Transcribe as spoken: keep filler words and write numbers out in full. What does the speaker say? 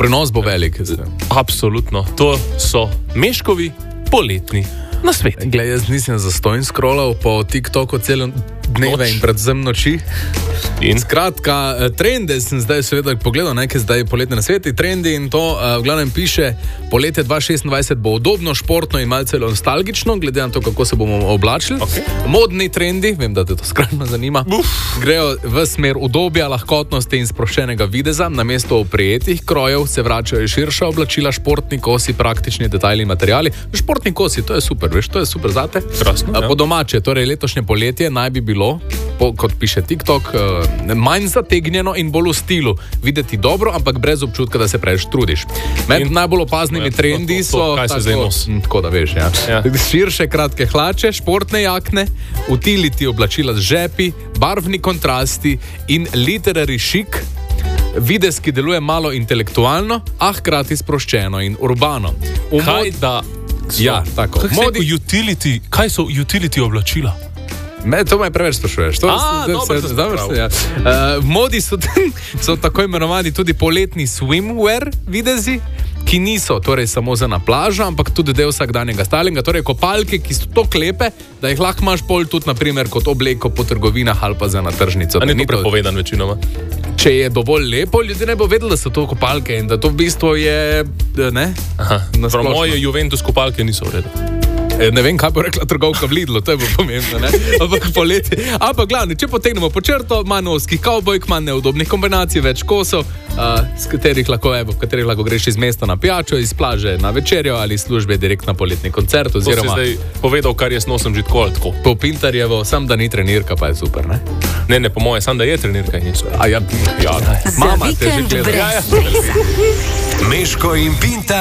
Doprinos bo velik. Absolutno. To so Meškovi poletni nasveti. Glej, jaz nisem zastojn scrollal po TikToku celo dneve Noč. In predvsem noči. In? Skratka, trende sem zdaj seveda pogledal, nekaj zdaj poletne nasveti, trendi in to uh, v glavnem piše, poletje dva tisoč šestindvajset bo udobno, športno in malce nostalgično, glede na to, kako se bomo oblačili. Okay. Modni trendi, vem, da te to skrajno zanima, Uf. grejo v smer udobja, lahkotnosti in sproščenega videza. Namesto oprijetih krojev se vračajo širša oblačila, športni kosi, praktični detajli in materiali. Športni kosi, to je super, veš, to je super zate. Krasno, ja. Po domače, torej letošnje poletje naj bi bilo, po, kot piše TikTok, uh, manj zategnjeno in bolj v stilu. Videti dobro, ampak brez občutka, da se preveč trudiš. Med in, najbolj opaznimi ja, trendi to, to, to, so kaj se tako, tako da veš, ja. Ja. Širše kratke hlače, športne jakne, utility oblačila z žepi, barvni kontrasti in literary chic. Videz, ki deluje malo intelektualno, a hkrati sproščeno in urbano. Umod... Kaj da... So, ja, tako. Modi... Utility, kaj so utility oblačila? Me, to me preveč sprašuješ. To, A, se, dobro, se, se, dobro se, ja. uh, v modi so, so tako imenovani tudi poletni swimwear videzi, ki niso torej samo za na plažo, ampak tudi del vsakdanjega stylinga, torej kopalke, ki so to klepe, da jih lahko imaš pol tudi naprimer kot obleko po trgovinah ali pa za na tržnico. A ni to prepovedan večinoma? Če je dovolj lepo, ljudje ne bo vedeli, da so to kopalke in da to v bistvu je, ne? Aha, prav moje Juventus kopalke niso v redu. Ne vem, kaj bo rekla trgovka v Lidlu, to je bo pomembno, ne? Ampak poleti. Ampak glavno, če potegnemo po črto, manj novskih kavbojk, manj neudobnih kombinacij, več kosov, uh, s katerih lahko, evo, katerih lahko greš iz mesta na pijačo, iz plaže na večerjo ali iz službe direkt na poletni koncert. Oziroma, to si zdaj povedal, kar jaz nosim že tako ali tako. Po Pintarjevo, sam da ni trenirka, pa je super, ne? Ne, ne, po moje, sam da je trenirka in niso. A ja, ja, mama te že gleda. Meško in Pintar.